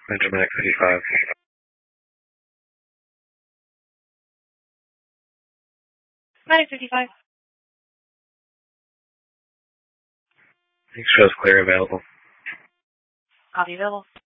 Benjamin X55. Medic 55. Shows clear available. Copy available.